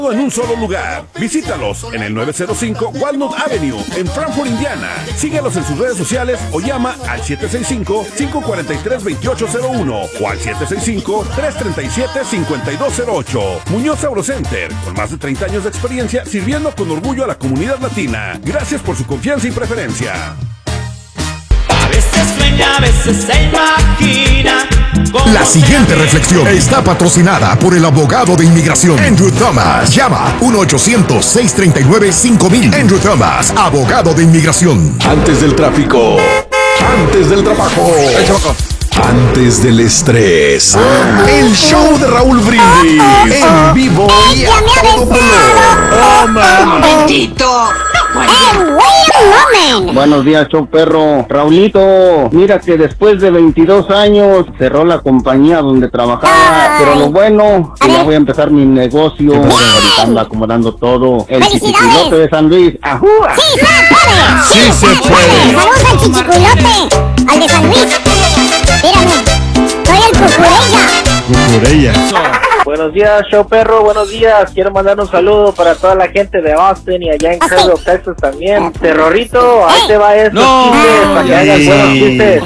En un solo lugar. Visítalos en el 905 Walnut Avenue en Frankfort, Indiana. Síguelos en sus redes sociales o llama al 765-543-2801 o al 765-337-5208. Muñoz Eurocenter, con más de 30 años de experiencia sirviendo con orgullo a la comunidad latina. Gracias por su confianza y preferencia. A veces sueña, a veces se imagina. La siguiente reflexión está patrocinada por el abogado de inmigración Andrew Thomas. Llama 1-800-639-5000. Andrew Thomas, abogado de inmigración. Antes del tráfico, antes del trabajo, antes del estrés. El show de Raúl Brindis en vivo y a todo color. ¡Bendito! Buenos días, show perro. Raulito, mira que después de 22 años cerró la compañía donde trabajaba, pero lo bueno, que ya voy a empezar mi negocio. Ahorita ando acomodando todo. El chichiculote de San Luis. ¡Ajúa! ¡Sí se puede! ¡Sí se puede! ¡Saludos al chichiculote! ¡Al de San Luis! Mírame, soy el Cucurella. Buenos días, show perro, buenos días. Quiero mandar un saludo para toda la gente de Austin y allá en Carroll, Texas también. Terrorito, ahí te va estos chistes para que hagas buenos chistes.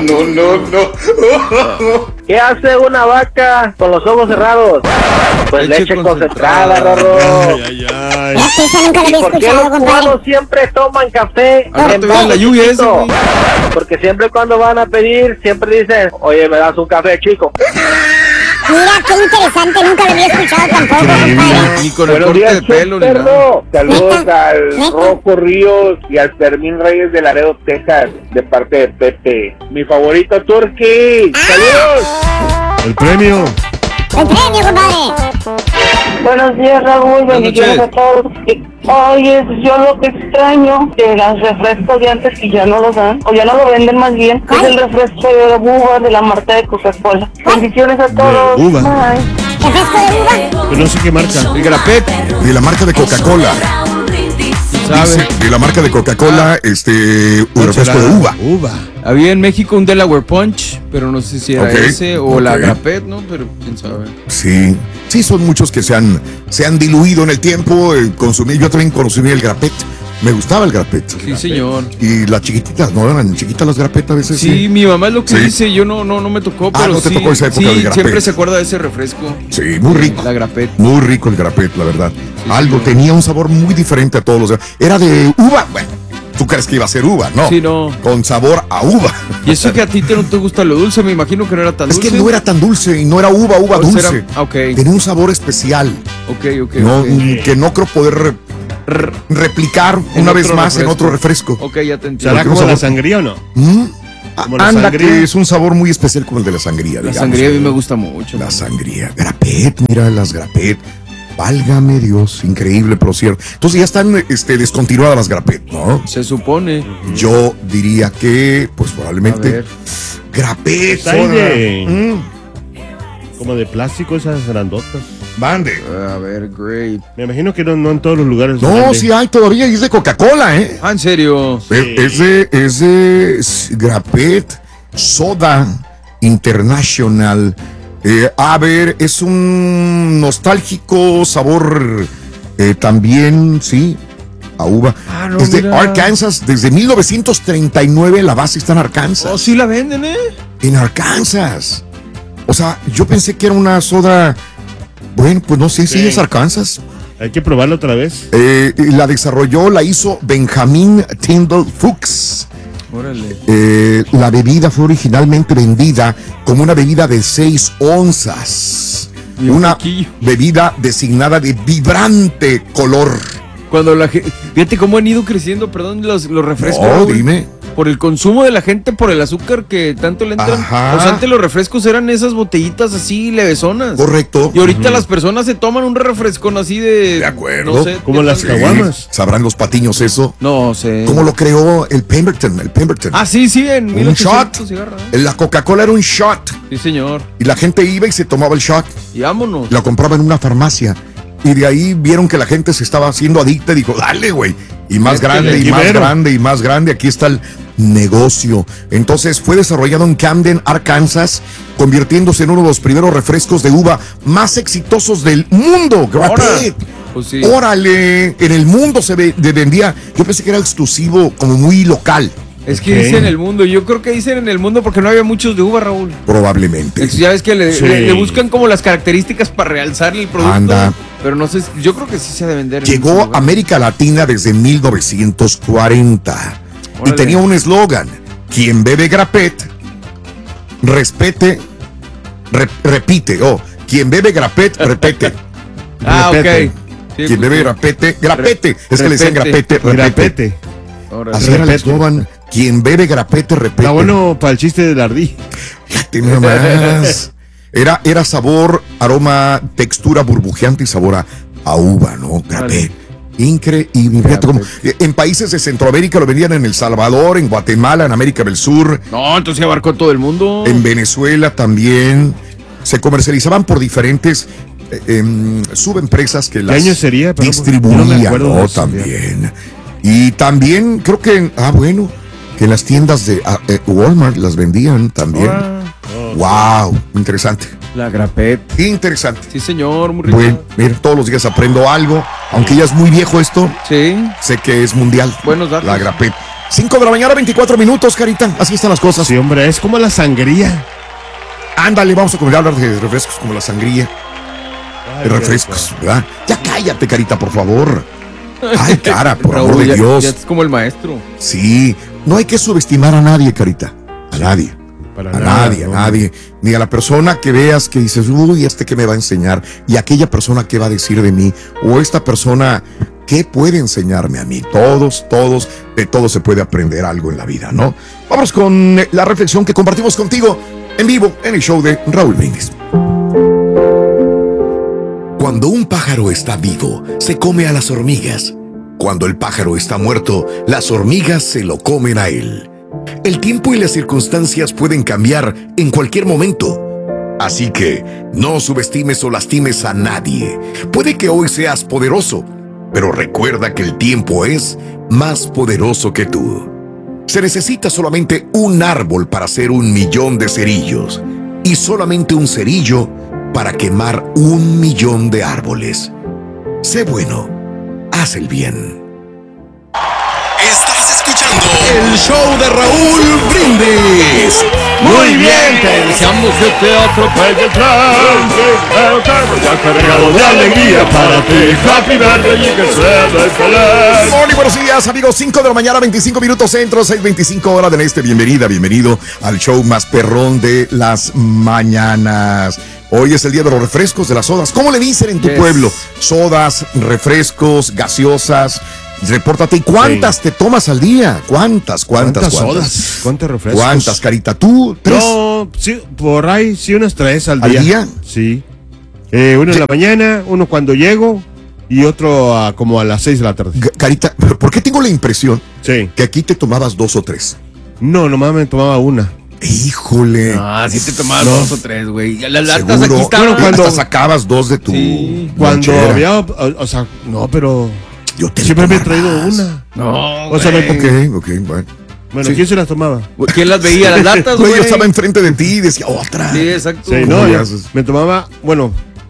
No. ¿Qué hace una vaca con los ojos cerrados? Pues leche concentrada, Rorro. Esa nunca la ¿Y había por qué escuchado, los compadre? cubanos siempre toman café en la lluvia esa, güey. Porque siempre cuando van a pedir, siempre dicen, oye, ¿me das un café, chico? Mira, qué interesante, nunca lo había escuchado tampoco, compadre. Ni con el corte de pelo ni nada. Saludos al ¿Neta? Rocco Ríos y al Fermín Reyes de Laredo, Texas, de parte de Pepe. Mi favorito, Turki. ¡Saludos! El premio. El premio, compadre. Buenos días, Raúl, bendiciones a todos. Oye, yo lo que extraño de los refrescos de antes que ya no los dan, o ya no lo venden más bien, es el refresco de uva de la marca de Coca-Cola. Bendiciones a todos. uva. Bye. ¿Refresco de uva? Pero no sé qué marca. El grapet, De la marca de Coca-Cola. ¿sabe? De la marca de Coca-Cola, un refresco de uva. Había en México un Delaware Punch, pero no sé si era Ok, ese o la ok. grapet, ¿no? Pero quién sabe. Sí, son muchos que se han diluido en el tiempo. Yo también consumí el grapet. Me gustaba el grapet. Sí, señor. Y las chiquititas, ¿no? Eran chiquitas las grapet a veces. Sí, mi mamá es lo que Sí. dice, yo no me tocó, pero no te sí, tocó esa época sí, del grapet. siempre se acuerda de ese refresco. Sí, muy rico. La grapet. Muy rico el grapet, la verdad. Algo señor. tenía un sabor muy diferente a todos los demás. Era de uva. Bueno, tú crees que iba a ser uva, ¿no? Sí, no. Con sabor a uva. Y eso que a ti no te gusta lo dulce, me imagino que no era tan Es dulce. que no era tan dulce y no era uva O dulce. será- ok. Tenía un sabor especial. Ok. Que no creo poder replicar En una vez otro más en refresco. otro refresco. Ok, ya te entiendo. ¿Será como la sangría o no? Como la Anda, sangría. que es un sabor muy especial como el de la sangría. La digamos. sangría a mí me gusta mucho. La sangría. Grapet, mira las grapet. Válgame Dios, increíble, por cierto. Entonces ya están descontinuadas las grapet, ¿no? Se supone. Yo diría que, pues A probablemente, ver. grapet. Está ahí como de plástico esas grandotas. Bande. A ver, great. Me imagino que no en todos los lugares. No, venden. sí hay todavía, y es de Coca-Cola, ¿eh? Ah, ¿en serio? Es de Grapet Soda International. A ver, es un nostálgico sabor también, sí, a uva. Ah, no, es de mira. Arkansas, desde 1939 la base está en Arkansas. Oh, sí la venden, ¿eh? En Arkansas. O sea, yo pensé que era una soda. Bueno, pues no sé si Sí. es Arkansas. Hay que probarlo otra vez. La hizo Benjamin Tyndall Fuchs. Órale. La bebida fue originalmente vendida como una bebida de 6 onzas. Y un Una poquillo. bebida designada de vibrante color. Cuando la gente. Fíjate cómo han ido creciendo, perdón, los refrescos. No, güey. dime. Por el consumo de la gente, por el azúcar que tanto le entran. Ajá. O sea, antes los refrescos eran esas botellitas así levesonas. Correcto. Y ahorita las personas se toman un refrescón así de. De acuerdo. No sé, Como ¿qué las tal? caguamas. ¿Sabrán los patiños eso? No sé. ¿Cómo lo creó el Pemberton? Ah, sí, en Un 1800 shot. cigarra, ¿eh? La Coca-Cola era un shot. Sí, señor. Y la gente iba y se tomaba el shot. Y vámonos. La compraba en una farmacia. Y de ahí vieron que la gente se estaba haciendo adicta y dijo, dale, güey. Y más Métele. grande, y más Ibero. grande, y más grande. Aquí está el negocio. Entonces fue desarrollado en Camden, Arkansas, convirtiéndose en uno de los primeros refrescos de uva más exitosos del mundo. Grapet. Pues sí. ¡Órale! En el mundo se vendía. Yo pensé que era exclusivo, como muy local. Es que dicen el mundo, yo creo que dicen en el mundo porque no había muchos de uva, Raúl. Probablemente. Entonces, ya ves que le buscan como las características para realzar el producto. Anda. Pero no sé, yo creo que sí se ha de vender. Llegó a América Latina desde 1940 y tenía un eslogan: quien bebe grapet, repite. Quien bebe grapet, repete. Ok. Sí, quien bebe grapete, es que le decían repete. Así era el eslogan: quien bebe grapete, repete. Está bueno para el chiste del ardí. Fíjate nomás. Era sabor, aroma, textura burbujeante y sabor a uva, ¿no? Grapé. Increíble. Fíjate cómo en países de Centroamérica lo vendían en El Salvador, en Guatemala, en América del Sur. No, entonces abarcó todo el mundo. En Venezuela también. Se comercializaban por diferentes subempresas que las distribuían, ¿no? También. Y también creo que, que en las tiendas de Walmart las vendían también. Wow, interesante. La grapet. Interesante. Sí, señor, muy rico. Bueno, mira, todos los días aprendo algo. Aunque ya es muy viejo esto. Sí. Sé que es mundial. Buenos datos. La grapet. 5 de la mañana, 24 minutos, Carita. Así están las cosas. Sí, hombre, es como la sangría. Ándale, vamos a hablar de refrescos como la sangría. De refrescos, ¿verdad? Ya cállate, Carita, por favor. Ay, cara, por Raúl, amor de Dios. Ya es como el maestro. Sí, no hay que subestimar a nadie, Carita. A nadie. A nadie. Ni a la persona que veas que dices, uy, ¿qué me va a enseñar? Y aquella persona, ¿qué va a decir de mí? O esta persona, ¿qué puede enseñarme a mí? De todos se puede aprender algo en la vida, ¿no? Vamos con la reflexión que compartimos contigo en vivo en el show de Raúl Brindis. Cuando un pájaro está vivo, se come a las hormigas. Cuando el pájaro está muerto, las hormigas se lo comen a él. El tiempo y las circunstancias pueden cambiar en cualquier momento. Así que no subestimes o lastimes a nadie. Puede que hoy seas poderoso, pero recuerda que el tiempo es más poderoso que tú. Se necesita solamente un árbol para hacer 1,000,000 de cerillos y solamente un cerillo para quemar 1,000,000 de árboles. Sé bueno, haz el bien. Estás escuchando el show de Raúl Brindis. Muy bien, te deseamos que te atropelle el tren. Ya cargado de alegría para ti. Happy birthday y que seas feliz. Muy buenos días, amigos. 5 de la mañana, 25 minutos centro, 6:25 hora del este. Bienvenido al show más perrón de las mañanas. Hoy es el día de los refrescos, de las sodas. ¿Cómo le dicen en tu pueblo? Sodas, refrescos, gaseosas. Repórtate. ¿Y cuántas te tomas al día? ¿Cuántas sodas? ¿Cuántos refrescos? ¿Cuántas, Carita? ¿Tú? ¿3? No, sí, por ahí, sí, unas 3 al día. ¿Al día? Sí. Uno en la mañana, uno cuando llego y otro como a las 6 de la tarde. Carita, ¿por qué tengo la impresión que aquí te tomabas 2 o 3? No, nomás me tomaba una. Híjole. Ah, sí te tomabas 2 o 3, güey. Las latas ¿Seguro? aquí estaban. Cuando sacabas 2 de tu... Sí. Cuando había, o sea, no, pero... Yo te siempre me he traído una. No, o sea, Ok, bueno. Bueno, ¿quién se las tomaba? ¿Quién las veía? Las latas, güey. Yo estaba enfrente de ti y decía otra. Sí, exacto. Sí, no, me tomaba, bueno,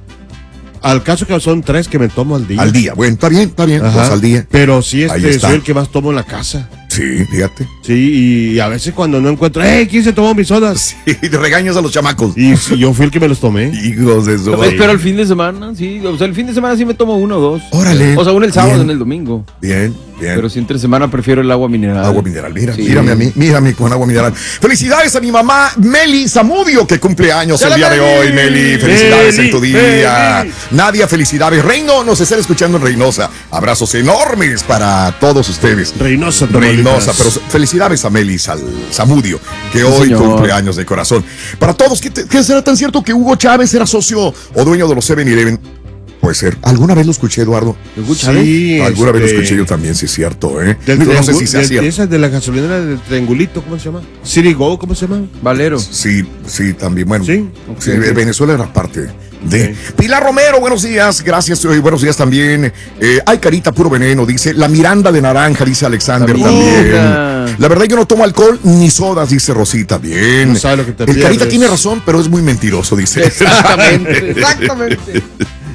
al caso que son 3 que me tomo al día. Al día, bueno, está bien, pues al día. Pero sí, soy el que más tomo en la casa. Sí, fíjate. Sí, y a veces cuando no encuentro, ¿quién se tomó mis sodas? Sí, te regañas a los chamacos. Y yo fui el que me los tomé. Hijos de eso. Pero el fin de semana, sí. O sea, el fin de semana sí me tomo 1 o 2. Órale. O sea, uno el sábado y uno el domingo. Bien. Pero si entre semana prefiero el agua mineral. Agua mineral, mírame con agua mineral. Felicidades a mi mamá Meli Zamudio, que cumple años el día de hoy, Meli. Felicidades en tu día. Nadia, felicidades. Reino, nos están escuchando en Reynosa. Abrazos enormes para todos ustedes. Reynosa, pero felicidades a Meli Zamudio, que hoy cumple años de corazón. Para todos, ¿qué será tan cierto que Hugo Chávez era socio o dueño de los 7-Eleven? Puede ser. ¿Alguna vez lo escuché, Eduardo? Sí. Alguna vez lo escuché yo también, sí es cierto, ¿eh? No sé si sea cierto. Esa de la gasolinera del Triangulito, ¿cómo se llama? City Go, ¿cómo se llama? Valero. Sí, también, bueno. Sí. Okay. Venezuela era parte de... Pilar Romero, buenos días, gracias, buenos días también. Ay, Carita, puro veneno, dice. La Miranda de naranja, dice Alexander también. La verdad, yo no tomo alcohol ni sodas, dice Rosita. Bien. No sabe lo que te El Carita tiene razón, pero es muy mentiroso, dice. Exactamente.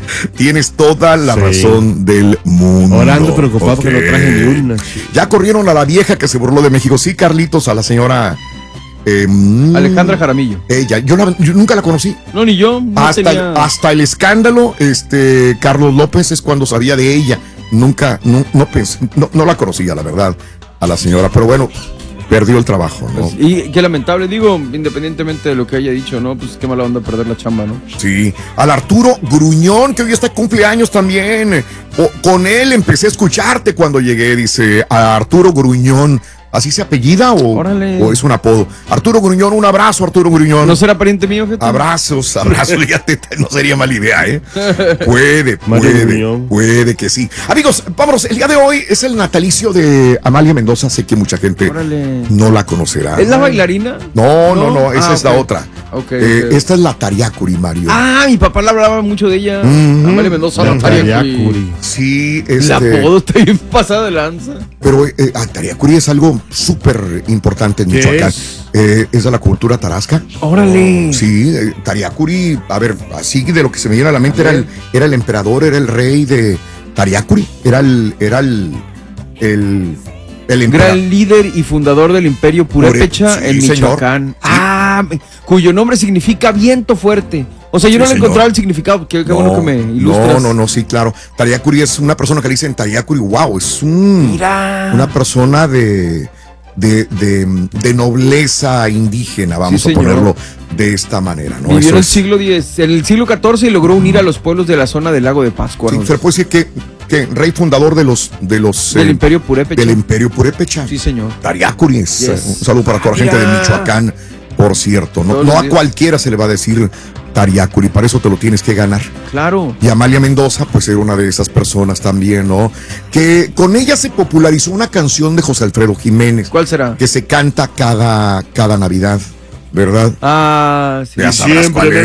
Tienes toda la razón del mundo. Ahora ando preocupado porque no traje ni una. Ya corrieron a la vieja que se burló de México. Sí, Carlitos, a la señora... Alejandra Jaramillo. Ella, yo nunca la conocí. No, ni yo. No hasta el escándalo, Carlos López es cuando sabía de ella. Nunca, no pensé, no la conocía, la verdad, a la señora. Pero bueno, perdió el trabajo, ¿no? Pues, y qué lamentable, digo, independientemente de lo que haya dicho, ¿no? Pues qué mala onda perder la chamba, ¿no? Sí, al Arturo Gruñón, que hoy está de cumpleaños también. Con él empecé a escucharte cuando llegué, dice a Arturo Gruñón. ¿Así se apellida o es un apodo? Arturo Gruñón, un abrazo, Arturo Gruñón. ¿No será pariente mío, gente? Abrazos, fíjate, no sería mala idea, ¿eh? Puede que sí. Amigos, vámonos, el día de hoy es el natalicio de Amalia Mendoza, sé que mucha gente no la conocerá. ¿Es la bailarina? No, esa es la otra. Okay. Esta es la Tariacuri, Mario. Mi papá le hablaba mucho de ella. Amalia Mendoza, la Tariacuri. Sí, la apodo está bien pasada de lanza. Pero Tariacuri es algo súper importante en Michoacán. Es de la cultura tarasca. ¡Órale! Sí, Tariacuri, a ver, así de lo que se me viene a la mente era el emperador, era el rey de Tariacuri, era el gran líder y fundador del Imperio Purépecha en Michoacán. Cuyo nombre significa viento fuerte. O sea, yo no le encontraba el significado. Qué bueno que me ilustras. No, sí, claro. Tariacuri es una persona que le dicen Tariacuri, wow, es una persona de nobleza indígena, vamos a ponerlo de esta manera, ¿no? Vivió en el siglo X, en el siglo XIV y logró unir a los pueblos de la zona del lago de Pascua. Sí, se puede decir que rey fundador del Imperio Purépecha. Del Imperio Purépecha. Sí, señor. Tariacuri, un saludo para toda la gente de Michoacán, por cierto. No a cualquiera se le va a decir Tariacuri, para eso te lo tienes que ganar. Claro. Y Amalia Mendoza, pues era una de esas personas también, ¿no? Que con ella se popularizó una canción de José Alfredo Jiménez. ¿Cuál será? Que se canta cada Navidad, ¿verdad? Sí. Ya sabrás cuál es.